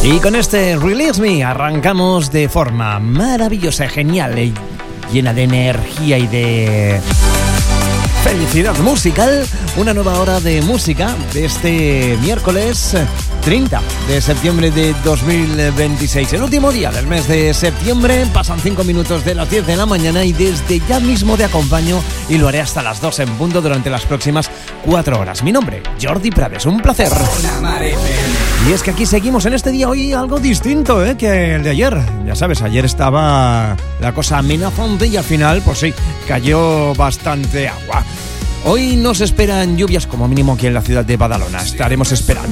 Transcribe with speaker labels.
Speaker 1: Y con este Release Me arrancamos de forma maravillosa, genial, llena de energía y de felicidad musical, una nueva hora de música de este miércoles 30 de septiembre de 2026. El último día del mes de septiembre, pasan 5 minutos de las 10 de la mañana y desde ya mismo te acompaño y lo haré hasta las 2 en punto durante las próximas 4 horas. Mi nombre, Jordi Prades, un placer. Y es que aquí seguimos en este día hoy algo distinto que el de ayer. Ya sabes, ayer estaba la cosa amenazante y al final, pues sí, cayó bastante agua. Hoy nos esperan lluvias como mínimo aquí en la ciudad de Badalona. Estaremos esperando